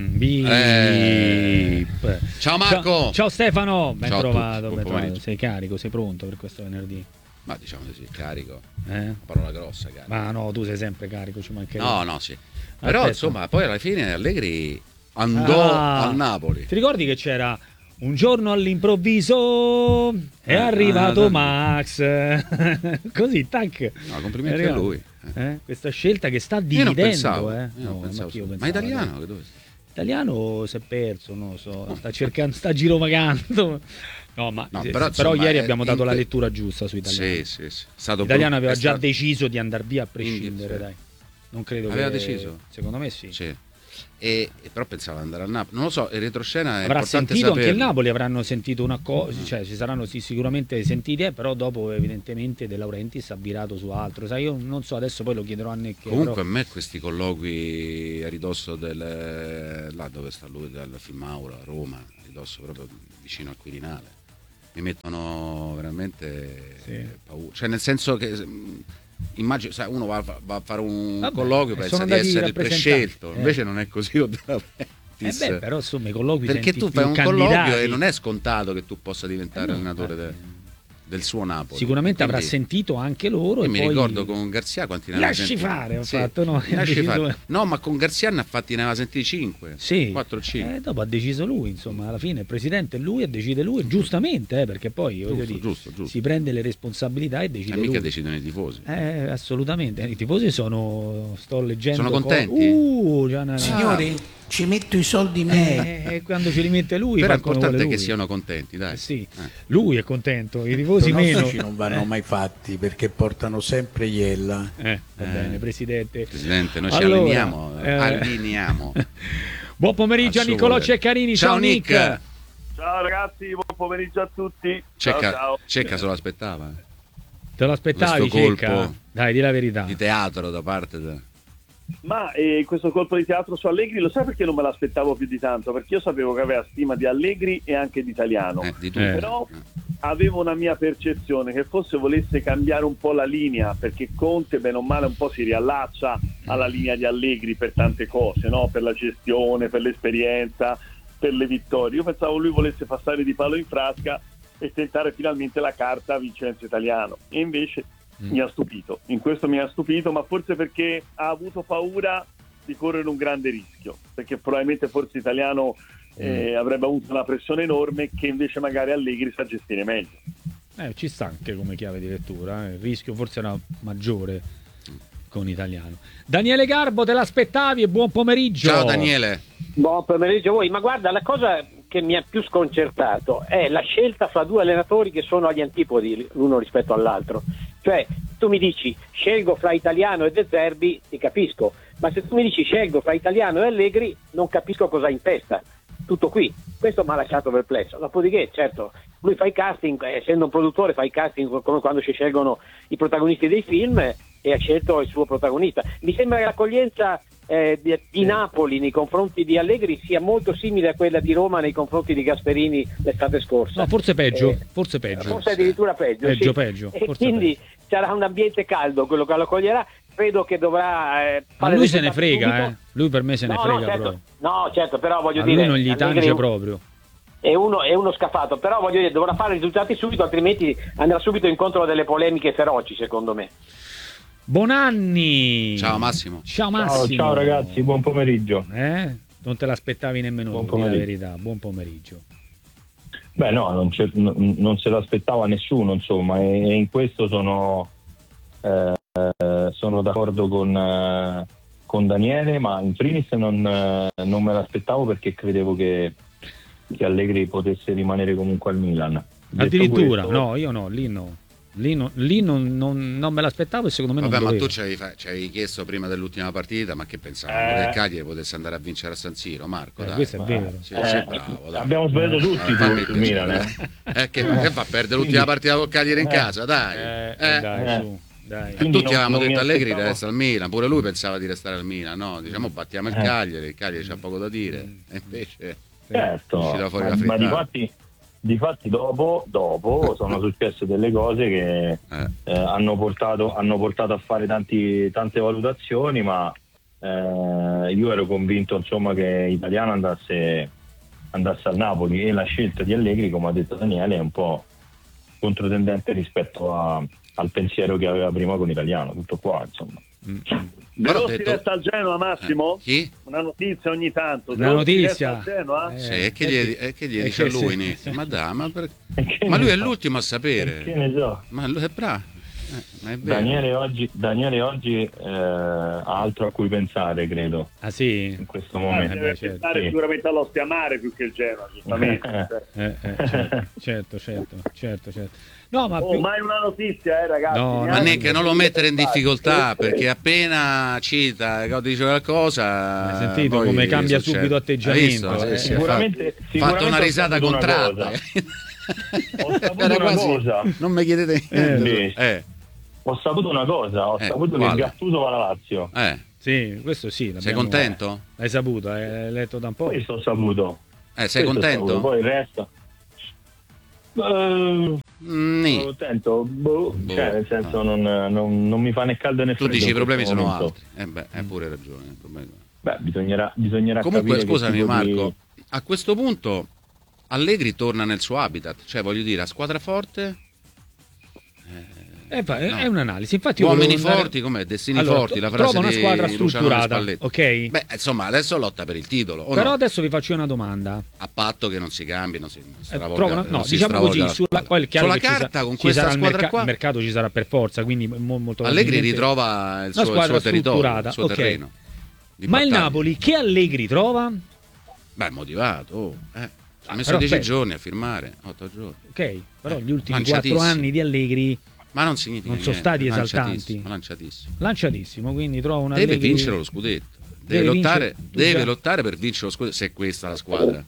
Ciao Marco. Ciao Stefano, ben Ciao trovato. Sei carico, sei pronto per questo venerdì? Ma diciamo di sì, carico. Una parola grossa, carico. Ma no, tu sei sempre carico, ci mancherebbe. No, sì. Però insomma, poi alla fine Allegri andò al Napoli. Ti ricordi che c'era un giorno all'improvviso è arrivato Max? Così, tac. No, complimenti a lui. Questa scelta che sta dividendo. Io non pensavo. Ma italiano? Che dove sei? Italiano si è perso, non lo so, sta girovagando. Però insomma, ieri abbiamo dato la lettura giusta su Italiano. Sì. L'italiano aveva già deciso di andare via a prescindere, dai. Non credo aveva che deciso? Secondo me sì. Però pensava di andare al Napoli. Non lo so, in retroscena avrà sentito saperlo. anche il Napoli, avranno sentito una cosa, cioè si saranno sicuramente sentiti, però dopo evidentemente De Laurentiis ha virato su altro. Sai, io non so, adesso poi lo chiederò a Necche. Comunque però... a me questi colloqui a ridosso là dove sta lui, dal Fimaura, a Roma, a ridosso proprio vicino al Quirinale, mi mettono veramente paura. Cioè nel senso che immagino, sai, uno va a fare un colloquio, pensa di essere il prescelto, invece non è così. Però insomma i colloqui, perché tu fai un colloquio e non è scontato che tu possa diventare allenatore del suo Napoli. Sicuramente avrà sentito anche loro. Io mi ricordo con Garzia quanti ne aveva sentiti. Fare, ho fatto, no? Lasci fare. No, ma con Garzia ne aveva sentiti 5. Sì. 4-5. Dopo ha deciso lui, insomma, alla fine il presidente è lui, decide lui, giustamente, perché poi giusto. si prende le responsabilità e decide lui. Mica decidono i tifosi. Assolutamente. I tifosi sto leggendo. Sono contenti? Signori, ci metto i soldi miei. Quando ce li mette lui. Però l'importante è che siano contenti, dai. Sì. Lui è contento, i tifosi meno. I non vanno mai fatti perché portano sempre iella. Va bene, Presidente, noi ci alliniamo. Buon pomeriggio a Niccolò Ceccarini. Ciao Nick. Ciao ragazzi, buon pomeriggio a tutti. Ciao. Cecca se lo aspettava. Te lo aspettavi, Cecca? Dai, di la verità. Di teatro da parte Ma questo colpo di teatro su Allegri, lo sai perché non me l'aspettavo più di tanto? Perché io sapevo che aveva stima di Allegri e anche di Italiano. Però avevo una mia percezione che forse volesse cambiare un po' la linea, perché Conte bene o male un po' si riallaccia alla linea di Allegri per tante cose, no? Per la gestione, per l'esperienza, per le vittorie. Io pensavo lui volesse passare di palo in frasca e tentare finalmente la carta Vincenzo Italiano, e invece mi ha stupito, in questo mi ha stupito, ma forse perché ha avuto paura di correre un grande rischio, perché probabilmente forse Italiano avrebbe avuto una pressione enorme che invece magari Allegri sa gestire meglio. Ci sta anche come chiave di lettura, il rischio forse era maggiore con Italiano. Daniele Garbo, te l'aspettavi e buon pomeriggio. Ciao Daniele. Buon pomeriggio a voi, ma guarda, la cosa che mi ha più sconcertato è la scelta fra due allenatori che sono agli antipodi l'uno rispetto all'altro. Cioè, tu mi dici scelgo fra Italiano e De Zerbi, ti capisco, ma se tu mi dici scelgo fra Italiano e Allegri, non capisco cosa ha in testa. Tutto qui. Questo mi ha lasciato perplesso. Dopodiché, certo, lui fa i casting, essendo un produttore, fa i casting come quando si scelgono i protagonisti dei film, e ha scelto il suo protagonista. Mi sembra che l'accoglienza di Napoli nei confronti di Allegri sia molto simile a quella di Roma nei confronti di Gasperini l'estate scorsa. No, forse peggio. Forse addirittura peggio. Peggio. E quindi sarà un ambiente caldo quello che lo accoglierà. Credo che dovrà ma lui se ne frega, lui per me se ne frega certo, proprio. No, certo, però voglio lui dire, non gli tange proprio. È uno scafato, però voglio dire, dovrà fare risultati subito, altrimenti andrà subito incontro a delle polemiche feroci, secondo me. Bonanni. Ciao Massimo. Ciao ragazzi, buon pomeriggio. Non te l'aspettavi nemmeno tu, la verità. Buon pomeriggio. Beh no, non se l'aspettava nessuno, insomma, e in questo sono d'accordo con Daniele, ma in primis non me l'aspettavo perché credevo che Allegri potesse rimanere comunque al Milan. Addirittura, no, io no, lì no. Lì non me l'aspettavo e secondo me non dovevo. Ma tu ci avevi chiesto prima dell'ultima partita, ma che pensavamo che il Cagliari potesse andare a vincere a San Siro, Marco? Dai. Questo è vero. Bravo, dai. Abbiamo sbagliato tutti sul Milan. Che fa perdere l'ultima partita col Cagliari in casa, dai. Dai. Tutti avevamo detto Allegri resta al Milan, pure lui pensava di restare al Milan, no? Diciamo battiamo il Cagliari c'ha poco da dire, e invece certo, ma difatti dopo sono successe delle cose che hanno portato a fare tante valutazioni, ma io ero convinto insomma che Italiano andasse al Napoli, e la scelta di Allegri, come ha detto Daniele, è un po' controtendente rispetto al pensiero che aveva prima con Italiano. Tutto qua, insomma. Però si resta al Genoa, Massimo? Chi? Una notizia ogni tanto. Una notizia? Al Genoa? Sì, che gli dice a lui? Ma lui è l'ultimo a sapere. Che ne so. Ma lui è bravo. Ma è vero. Daniele oggi ha altro a cui pensare, credo. Ah sì? In questo momento. Deve pensare sicuramente all'Ostiamare più che il Genoa, giustamente. Certo. No, ma mai una notizia, ragazzi. No, ma neanche non lo mettere in difficoltà, perché appena cita, dice qualcosa, hai sentito poi come cambia succede. subito atteggiamento? Sicuramente fatto una risata contratta. Ho saputo una cosa. Non mi chiedete niente. Ho saputo una cosa, ho saputo che Gattuso va alla Lazio. Sì, questo sì. Sei contento? L'hai saputo, hai letto da un po'. Questo ho saputo. Sei contento? Poi il resto. Sono contento, cioè, nel senso non mi fa né caldo né freddo. Tu dici i problemi sono altri. Hai pure ragione. Beh, bisognerà comunque capire. Scusami Marco, a questo punto Allegri torna nel suo habitat, cioè voglio dire, a squadra forte è un'analisi. Infatti uomini forti, com'è? Destini forti, la frase trova una squadra strutturata, ok? Beh, insomma, adesso lotta per il titolo. Però adesso vi faccio una domanda. A patto che non si cambi, non si diciamo così, sulla carta con questa squadra qua. Il mercato ci sarà per forza, quindi molto Allegri ritrova il suo territorio, il suo terreno. Ma il Napoli che Allegri trova? Beh, motivato. Ha messo 10 giorni a firmare, 8 giorni. Ok, però gli ultimi 4 anni di Allegri ma non significa non sono stati esaltanti. Lanciatissimo, quindi trova una deve vincere lo scudetto. Deve lottare per vincere lo scudetto, se è questa la squadra.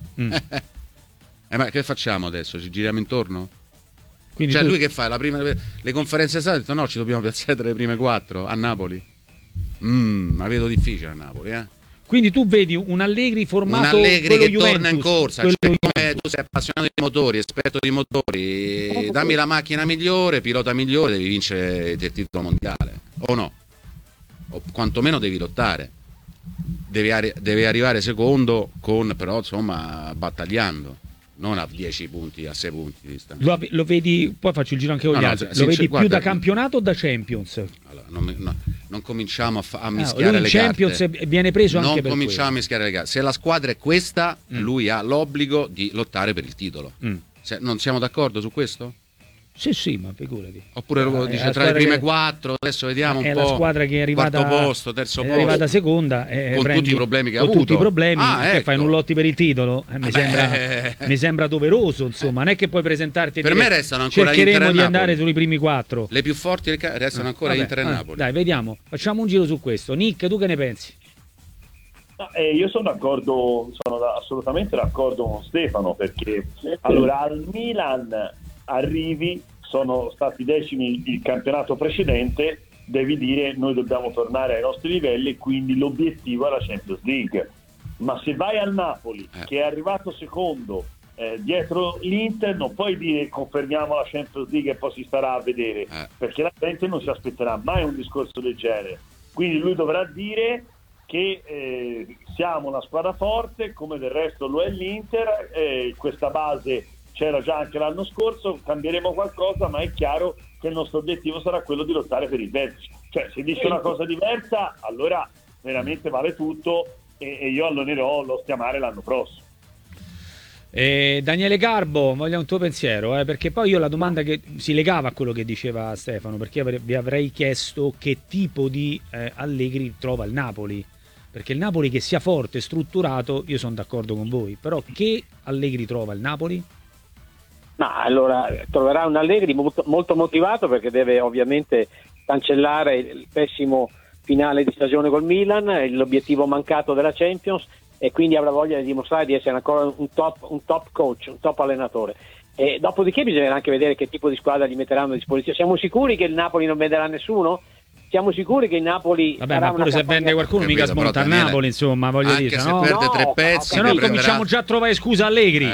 Ma che facciamo adesso? Ci giriamo intorno? Quindi lui che fa? Le conferenze state ha detto no, ci dobbiamo piazzare tra le prime 4 a Napoli. Ma vedo difficile a Napoli, Quindi tu vedi un Allegri formato, un Allegri che Juventus, torna in corsa, come tu sei appassionato di motori, esperto di motori, dammi la macchina migliore, pilota migliore, devi vincere il titolo mondiale, o no? O quantomeno devi lottare, devi arrivare secondo però insomma battagliando, non a 10 punti, a 6 punti di distanza. Lo vedi, poi faccio il giro anche con gli altri, lo vedi più da campionato o da Champions? Allora, non cominciamo a mischiare le Champions carte. Viene preso anche per non cominciamo a mischiare le carte. Se la squadra è questa, lui ha l'obbligo di lottare per il titolo. Non siamo d'accordo su questo? Sì, ma figurati. Oppure dice tra le prime 4, adesso vediamo un po'. È la squadra che è arrivata quarto posto, terzo posto, è arrivata seconda, con tutti i problemi che ha avuto. Con tutti i problemi, che ecco. fai un lotti per il titolo, mi sembra doveroso, insomma, non è che puoi presentarti per me restano ancora cercheremo di andare sui primi 4. Le più forti restano ancora Inter e Napoli. Dai, vediamo, facciamo un giro su questo. Nick, tu che ne pensi? Io sono d'accordo, sono assolutamente d'accordo con Stefano, perché allora al Milan arrivi, sono stati decimi il campionato precedente, devi dire noi dobbiamo tornare ai nostri livelli e quindi l'obiettivo è la Champions League. Ma se vai al Napoli che è arrivato secondo dietro l'Inter, non puoi dire confermiamo la Champions League e poi si starà a vedere, perché la gente non si aspetterà mai un discorso del genere. Quindi lui dovrà dire che siamo una squadra forte, come del resto lo è l'Inter, questa base c'era già anche l'anno scorso, cambieremo qualcosa, ma è chiaro che il nostro obiettivo sarà quello di lottare per il vertice. Cioè, se dice una cosa diversa, allora veramente vale tutto e io allonerò l'Ostiamare l'anno prossimo. Daniele Garbo, voglio un tuo pensiero, perché poi io la domanda che si legava a quello che diceva Stefano, perché vi avrei chiesto che tipo di Allegri trova il Napoli, perché il Napoli che sia forte, strutturato, io sono d'accordo con voi, però che Allegri trova il Napoli? Ma allora troverà un Allegri molto motivato, perché deve ovviamente cancellare il pessimo finale di stagione col Milan, l'obiettivo mancato della Champions, e quindi avrà voglia di dimostrare di essere ancora un top coach, un top allenatore. E dopodiché bisognerà anche vedere che tipo di squadra gli metteranno a disposizione. Siamo sicuri che il Napoli non venderà nessuno? siamo sicuri che il Napoli vabbè, ma pure se vende qualcuno mica smonta a Napoli, insomma, voglio dire, se no? perde 3 pezzi, se no cominciamo già a trovare scusa Allegri.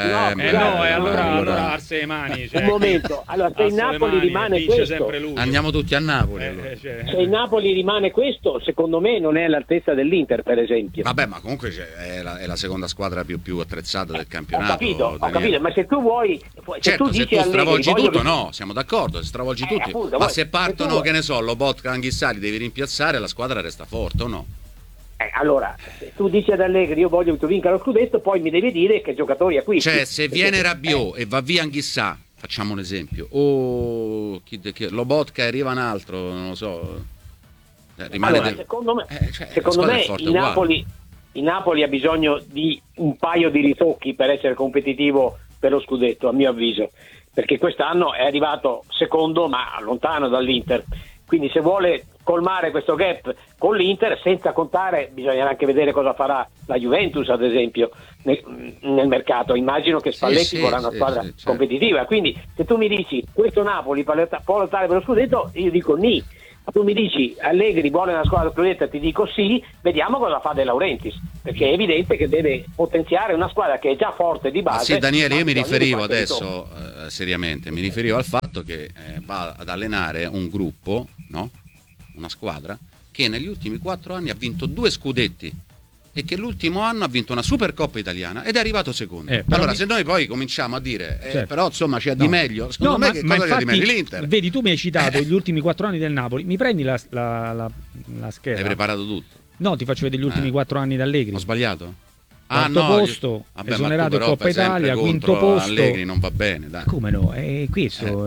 Allora alza le mani, un momento. Allora, se il Napoli rimane questo, andiamo tutti a Napoli. Se il Napoli rimane questo, secondo me non è all'altezza dell'Inter, per esempio. Vabbè, ma comunque è la seconda squadra più attrezzata del campionato. Ho capito, ma se tu vuoi, certo, se tu stravolgi tutto, no, siamo d'accordo, se stravolgi tutti, appunto, ma se partono, che ne so, Lobotka, Anghissà, li devi rimpiazzare, la squadra resta forte o no? Allora, se tu dici ad Allegri io voglio che tu vinca lo scudetto, poi mi devi dire che giocatori acquisti. Cioè, se viene Rabiot e va via Anghissà, facciamo un esempio, o Lobotka e arriva un altro, non lo so, rimane allora, secondo me il Napoli ha bisogno di un paio di ritocchi per essere competitivo per lo scudetto, a mio avviso, perché quest'anno è arrivato secondo ma lontano dall'Inter, quindi se vuole colmare questo gap con l'Inter, senza contare, bisogna anche vedere cosa farà la Juventus ad esempio nel mercato. Immagino che Spalletti vorrà una squadra competitiva, quindi se tu mi dici questo Napoli può lottare per lo scudetto, io dico ni. Tu mi dici Allegri vuole una squadra scudetta, ti dico sì, vediamo cosa fa De Laurentiis, perché è evidente che deve potenziare una squadra che è già forte di base. Ma sì, Daniele, io mi riferivo adesso seriamente, mi riferivo al fatto che va ad allenare un gruppo, no? Una squadra che negli ultimi 4 anni ha vinto 2 scudetti e che l'ultimo anno ha vinto una Supercoppa italiana ed è arrivato secondo. Allora, se noi poi cominciamo a dire però insomma c'è di meglio, secondo me che cosa c'è di meglio? L'Inter. Vedi, tu mi hai citato gli ultimi 4 anni del Napoli, mi prendi la scheda? Hai preparato tutto? No, ti faccio vedere gli ultimi 4 anni d'Allegri. Ho sbagliato? Quarto posto, esonerato in Coppa Italia, quinto posto. Allegri non va bene, dai. Come no? Questo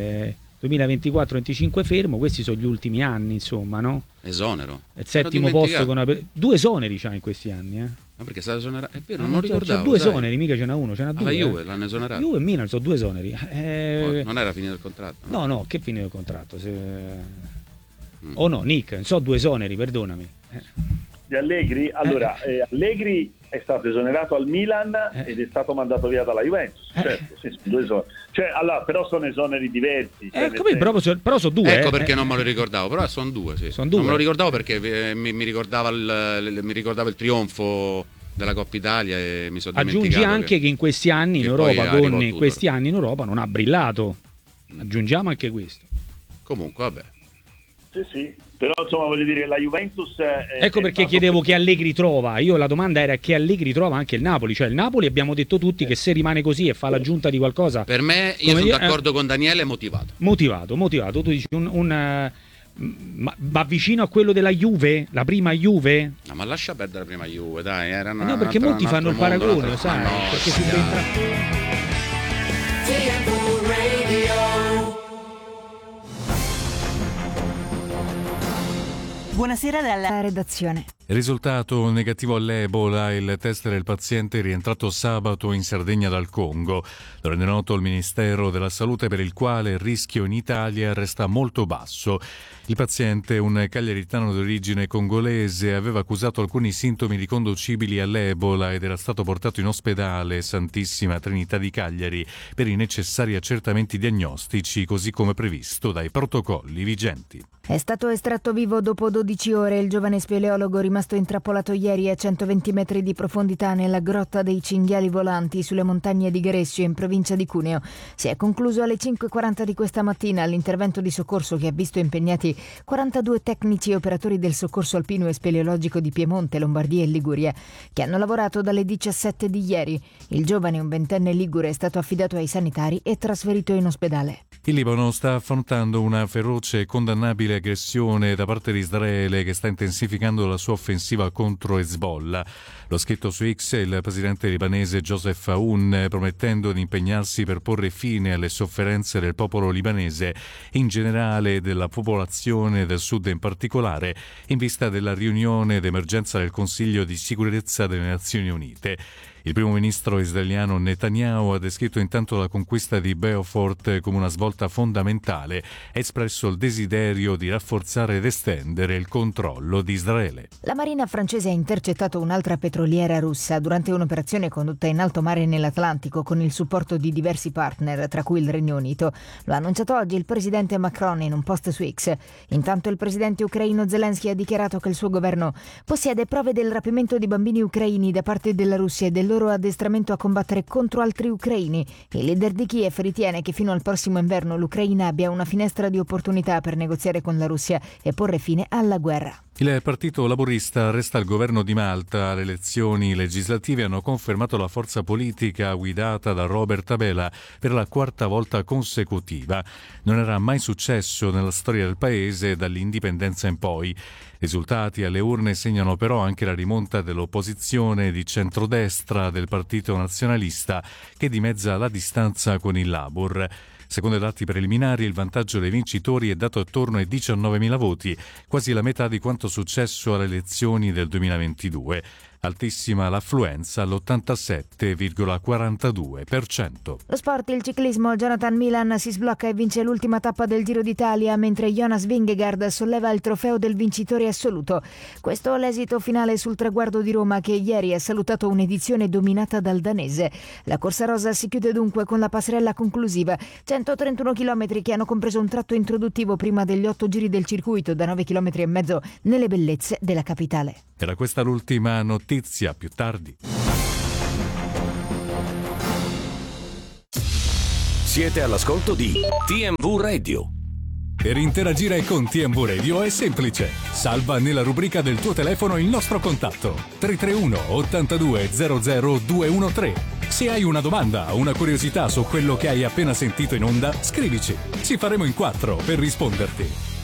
2024-25 fermo, questi sono gli ultimi anni, insomma, no? Esonero. Il settimo posto con 2 esoneri c'ha in questi anni, Ma perché è stato esonerato? È vero, non lo ricordavo. C'ha 2 esoneri, mica ce n'ha uno, ce n'ha 2. La Juve l'hanno esonerato. Juve e Milan sono 2 esoneri. Non era finito il contratto? No, che finito il contratto? Oh no, Nick, non so 2 esoneri, perdonami. Di Allegri? Allora, Allegri è stato esonerato al Milan ed è stato mandato via dalla Juventus. Certo, sì, 2 esoneri. Cioè, allora, però sono esoneri diversi. Però sono 2. Ecco perché non me lo ricordavo, però sono 2, sì. Sono 2. Non me lo ricordavo perché mi ricordava il trionfo della Coppa Italia e mi sono dimenticato. Aggiungi anche che in questi anni in Europa, non ha brillato. Aggiungiamo anche questo. Comunque, vabbè. Sì, però insomma voglio dire la Juventus ecco perché chiedevo che Allegri trova. Io la domanda era che Allegri trova anche il Napoli, cioè il Napoli abbiamo detto tutti che se rimane così e fa l'aggiunta di qualcosa, per me, io sono d'accordo con Daniele, motivato. Tu dici ma vicino a quello della Juve, la prima Juve? No, ma lascia perdere la prima Juve, dai, no, perché molti fanno il paragone, lo sai, perché si Buonasera dalla redazione. Risultato negativo all'Ebola, il test del paziente è rientrato sabato in Sardegna dal Congo. Lo rende noto il Ministero della Salute, per il quale il rischio in Italia resta molto basso. Il paziente, un cagliaritano d'origine congolese, aveva accusato alcuni sintomi riconducibili all'Ebola ed era stato portato in ospedale Santissima Trinità di Cagliari per i necessari accertamenti diagnostici, così come previsto dai protocolli vigenti. È stato estratto vivo dopo 12 ore il giovane speleologo rimasto intrappolato ieri a 120 metri di profondità nella grotta dei Cinghiali Volanti sulle montagne di Grescio in provincia di Cuneo. Si è concluso alle 5:40 di questa mattina l'intervento di soccorso che ha visto impegnati 42 tecnici e operatori del soccorso alpino e speleologico di Piemonte, Lombardia e Liguria, che hanno lavorato dalle 17 di ieri. Il giovane, un ventenne ligure, è stato affidato ai sanitari e trasferito in ospedale. Il Libano sta affrontando una feroce e condannabile aggressione da parte di Israele, che sta intensificando la sua offensiva contro Hezbollah. Lo ha scritto su X il presidente libanese Joseph Aoun, promettendo di impegnarsi per porre fine alle sofferenze del popolo libanese in generale e della popolazione del sud in particolare, in vista della riunione d'emergenza del Consiglio di sicurezza delle Nazioni Unite. Il primo ministro israeliano Netanyahu ha descritto intanto la conquista di Beaufort come una svolta fondamentale e espresso il desiderio di rafforzare ed estendere il controllo di Israele. La marina francese ha intercettato un'altra petroliera russa durante un'operazione condotta in alto mare nell'Atlantico con il supporto di diversi partner, tra cui il Regno Unito. Lo ha annunciato oggi il presidente Macron in un post su X. Intanto il presidente ucraino Zelensky ha dichiarato che il suo governo possiede prove del rapimento di bambini ucraini da parte della Russia e del loro addestramento a combattere contro altri ucraini. Il leader di Kiev ritiene che fino al prossimo inverno l'Ucraina abbia una finestra di opportunità per negoziare con la Russia e porre fine alla guerra. Il Partito Laburista resta al governo di Malta. Le elezioni legislative hanno confermato la forza politica guidata da Robert Abela per la quarta volta consecutiva. Non era mai successo nella storia del paese dall'indipendenza in poi. I risultati alle urne segnano però anche la rimonta dell'opposizione di centrodestra del Partito Nazionalista, che dimezza la distanza con il Labour. Secondo i dati preliminari, il vantaggio dei vincitori è dato attorno ai 19.000 voti, quasi la metà di quanto successo alle elezioni del 2022. Altissima l'affluenza all'87,42%. Lo sport, il ciclismo, Jonathan Milan si sblocca e vince l'ultima tappa del Giro d'Italia, mentre Jonas Vingegaard solleva il trofeo del vincitore assoluto. Questo è l'esito finale sul traguardo di Roma, che ieri ha salutato un'edizione dominata dal danese. La corsa rosa si chiude dunque con la passerella conclusiva, 131 km che hanno compreso un tratto introduttivo prima degli 8 giri del circuito da 9,5 km nelle bellezze della capitale. Era questa l'ultima notizia, più tardi. Siete all'ascolto di TMV Radio. Per interagire con TMV Radio è semplice. Salva nella rubrica del tuo telefono il nostro contatto 331 82 00 213. Se hai una domanda o una curiosità su quello che hai appena sentito in onda, scrivici. Ci faremo in 4 per risponderti.